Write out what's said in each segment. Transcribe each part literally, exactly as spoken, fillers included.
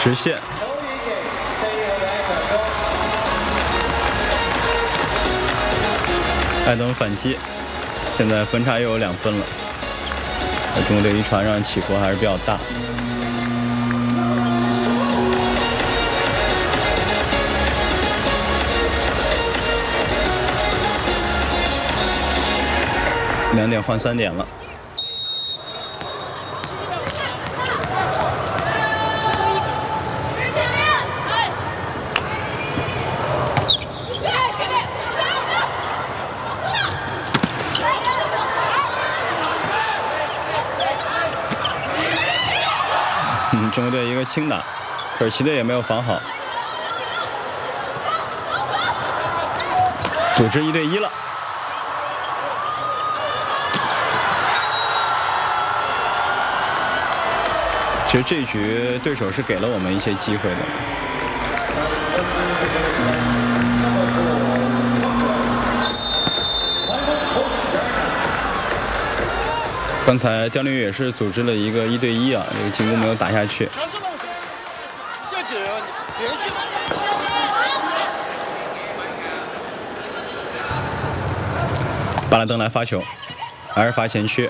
直线。艾登反击，现在分差又有两分了。中国队一传让起伏还是比较大。两点换三点了。嗯，中国队一个轻打，土耳其队也没有防好，组织一对一了。其实这一局对手是给了我们一些机会的。刚才刁林宇也是组织了一个一对一啊，这个进攻没有打下去。巴拉登来发球，还是罚前缺。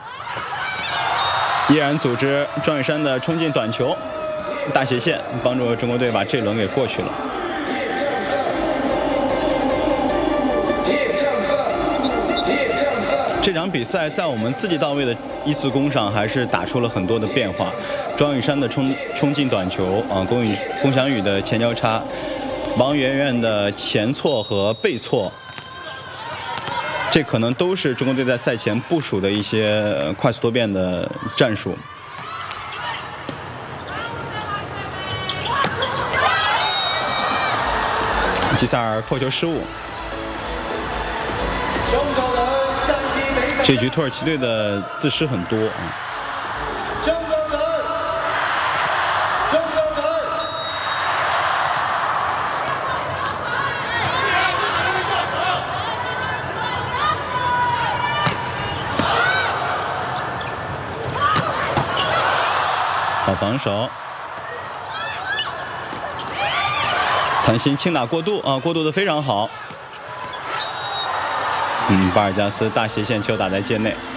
依然组织庄宇珊的冲进短球，大斜线帮助中国队把这轮给过去了。这场比赛在我们自己到位的一次攻上，还是打出了很多的变化。庄宇珊的冲冲进短球啊，龚宇龚翔宇的前交叉，王媛媛的前错和背错。这可能都是中国队在赛前部署的一些快速多变的战术。吉萨尔扣球失误。这局土耳其队的自失很多啊。好防守，谭鑫轻打过渡啊，过渡的非常好。嗯，巴尔加斯大斜线球打在界内。